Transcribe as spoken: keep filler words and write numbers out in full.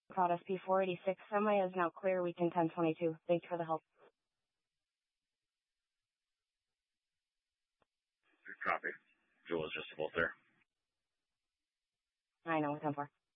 Prod S P four eighty-six semi is now clear. We can ten twenty-two. Thanks for the help. Copy. Joel is just about there. I know, ten four.